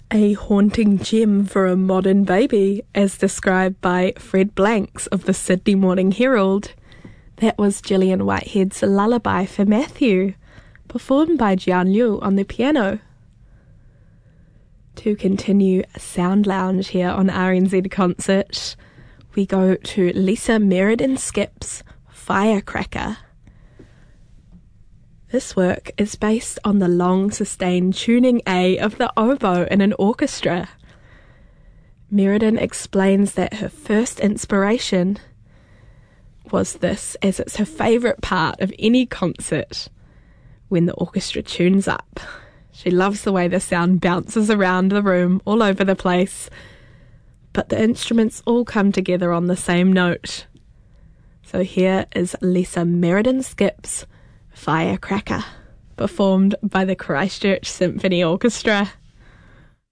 A haunting gem for a modern baby, as described by Fred Blanks of the Sydney Morning Herald. That was Gillian Whitehead's Lullaby for Matthew, performed by Jian Liu on the piano. To continue Sound Lounge here on RNZ Concert, we go to Lisa Meriden-Skipp's Firecracker. This work is based on the long sustained tuning A of the oboe in an orchestra. Meriden explains that her first inspiration was this, as it's her favourite part of any concert when the orchestra tunes up. She loves the way the sound bounces around the room all over the place, but the instruments all come together on the same note. So here is Lisa Meriden-Skipp's Firecracker, performed by the Christchurch Symphony Orchestra.